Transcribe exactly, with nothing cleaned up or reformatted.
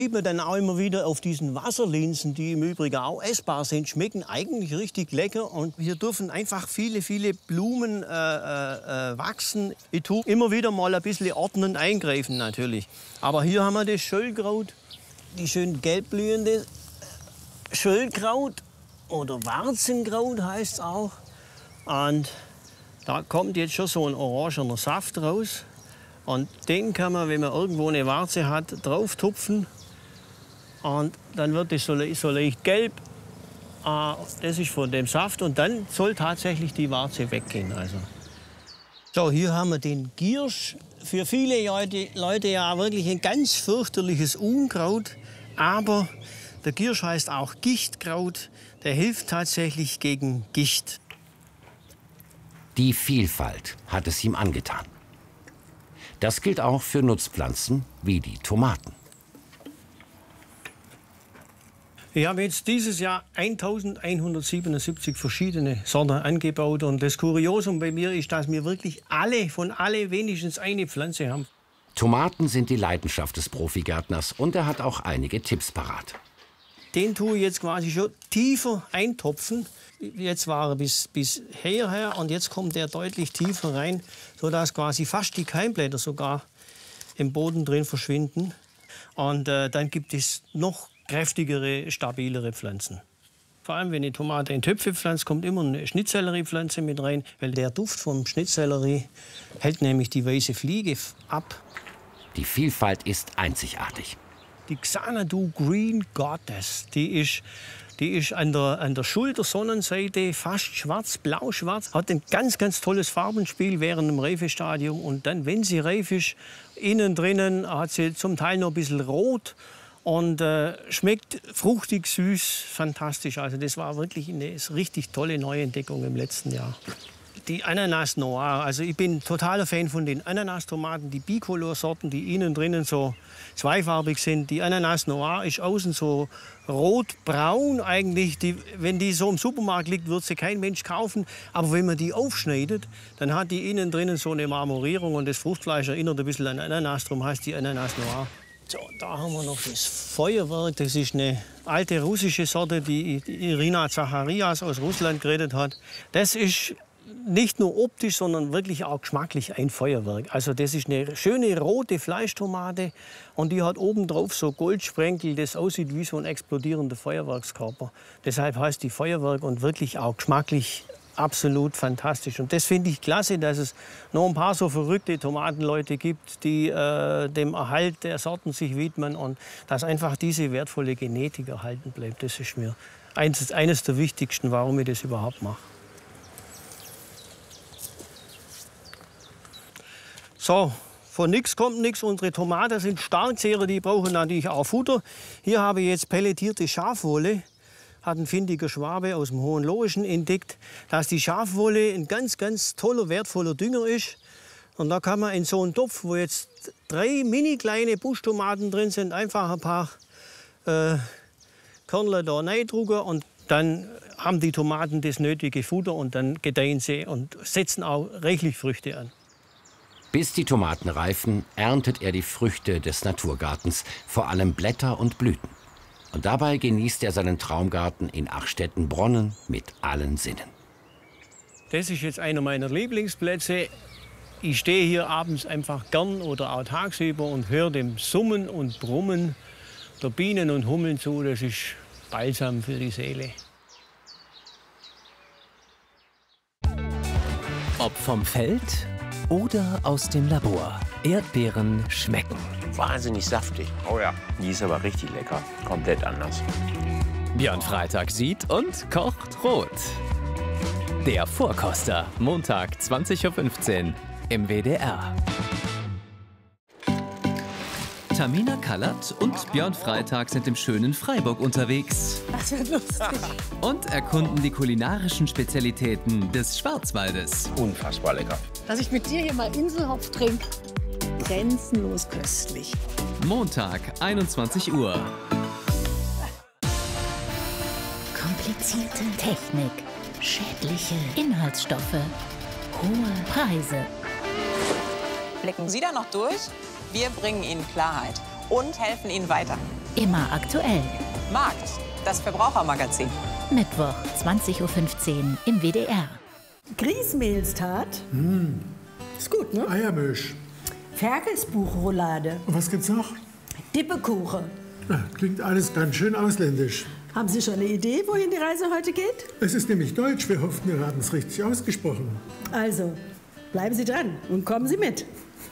Sieht man dann auch immer wieder auf diesen Wasserlinsen, die im Übrigen auch essbar sind, schmecken eigentlich richtig lecker. Und hier dürfen einfach viele, viele Blumen äh, äh, wachsen. Ich tue immer wieder mal ein bisschen ordnend eingreifen natürlich. Aber hier haben wir das Schöllkraut, die schön gelbblühende Schöllkraut oder Warzenkraut heißt es auch. Und da kommt jetzt schon so ein orangener Saft raus. Und den kann man, wenn man irgendwo eine Warze hat, drauf tupfen. Und dann wird es so, so leicht gelb. Das ist von dem Saft. Und dann soll tatsächlich die Warze weggehen. Also. So, hier haben wir den Giersch. Für viele Leute, Leute ja wirklich ein ganz fürchterliches Unkraut. Aber der Giersch heißt auch Gichtkraut. Der hilft tatsächlich gegen Gicht. Die Vielfalt hat es ihm angetan. Das gilt auch für Nutzpflanzen wie die Tomaten. Ich habe jetzt dieses Jahr eintausendeinhundertsiebenundsiebzig verschiedene Sorten angebaut. Und das Kuriosum bei mir ist, dass wir wirklich alle von alle wenigstens eine Pflanze haben. Tomaten sind die Leidenschaft des Profigärtners und er hat auch einige Tipps parat. Den tue ich jetzt quasi schon tiefer eintopfen. Jetzt war er bis, bis hierher und jetzt kommt er deutlich tiefer rein, sodass quasi fast die Keimblätter sogar im Boden drin verschwinden. Und äh, dann gibt es noch kräftigere, stabilere Pflanzen. Vor allem, wenn die Tomate in Töpfe pflanzt, kommt immer eine Schnittsellerie-Pflanze mit rein, weil der Duft vom Schnittsellerie hält nämlich die weiße Fliege ab. Die Vielfalt ist einzigartig. Die Xanadu Green Goddess, die ist, die ist an der, an der Schultersonnenseite fast schwarz, blau-schwarz, hat ein ganz, ganz tolles Farbenspiel während dem Reifestadium. Und dann, wenn sie reif ist, innen drinnen hat sie zum Teil noch ein bisschen rot. Und äh, schmeckt fruchtig, süß, fantastisch. Also das war wirklich eine richtig tolle Neuentdeckung im letzten Jahr. Die Ananas Noir, also ich bin totaler Fan von den Ananastomaten, die Bicolor-Sorten, die innen drinnen so zweifarbig sind. Die Ananas Noir ist außen so rot-braun eigentlich. Die, wenn die so im Supermarkt liegt, wird sie kein Mensch kaufen. Aber wenn man die aufschneidet, dann hat die innen drinnen so eine Marmorierung und das Fruchtfleisch erinnert ein bisschen an Ananas, darum heißt die Ananas Noir. So, da haben wir noch das Feuerwerk. Das ist eine alte russische Sorte, die Irina Zacharias aus Russland geredet hat. Das ist nicht nur optisch, sondern wirklich auch geschmacklich ein Feuerwerk. Also das ist eine schöne rote Fleischtomate und die hat obendrauf so Goldsprenkel, das aussieht wie so ein explodierender Feuerwerkskörper. Deshalb heißt die Feuerwerk und wirklich auch geschmacklich absolut fantastisch. Und das finde ich klasse, dass es noch ein paar so verrückte Tomatenleute gibt, die äh, dem Erhalt der Sorten sich widmen und dass einfach diese wertvolle Genetik erhalten bleibt. Das ist mir eines, eines der wichtigsten, warum ich das überhaupt mache. So, von nichts kommt nichts. Unsere Tomaten sind Starkzehrer, die brauchen natürlich auch Futter. Hier habe ich jetzt pelletierte Schafwolle. Hat ein findiger Schwabe aus dem Hohenlohischen entdeckt, dass die Schafwolle ein ganz, ganz toller, wertvoller Dünger ist. Und da kann man in so einen Topf, wo jetzt drei mini kleine Buschtomaten drin sind, einfach ein paar äh, Körner da reindrücken und dann haben die Tomaten das nötige Futter und dann gedeihen sie und setzen auch reichlich Früchte an. Bis die Tomaten reifen, erntet er die Früchte des Naturgartens, vor allem Blätter und Blüten. Und dabei genießt er seinen Traumgarten in Achstetten-Bronnen mit allen Sinnen. Das ist jetzt einer meiner Lieblingsplätze. Ich stehe hier abends einfach gern oder auch tagsüber und höre dem Summen und Brummen der Bienen und Hummeln zu. Das ist Balsam für die Seele. Ob vom Feld oder aus dem Labor, Erdbeeren schmecken. Wahnsinnig saftig. Oh ja, die ist aber richtig lecker. Komplett anders. Björn Freitag sieht und kocht rot. Der Vorkoster, Montag zwanzig Uhr fünfzehn im W D R. Tamina Kallert und Björn Freitag sind im schönen Freiburg unterwegs. Das wird lustig. Und erkunden die kulinarischen Spezialitäten des Schwarzwaldes. Unfassbar lecker. Dass ich mit dir hier mal Inselhopf trinke. Grenzenlos köstlich. Montag, einundzwanzig Uhr. Komplizierte Technik, schädliche Inhaltsstoffe, hohe Preise. Blicken Sie da noch durch? Wir bringen Ihnen Klarheit und helfen Ihnen weiter. immer aktuell. Markt, das Verbrauchermagazin. Mittwoch, zwanzig Uhr fünfzehn im W D R. Grießmehlstat. Mm. Ist gut, ne? Eiermisch. Ferkelsbuchroulade. Und was gibt's noch? Dippekuchen. Ja, klingt alles ganz schön ausländisch. Haben Sie schon eine Idee, wohin die Reise heute geht? Es ist nämlich deutsch. Wir hofften, wir haben es richtig ausgesprochen. Also, bleiben Sie dran und kommen Sie mit.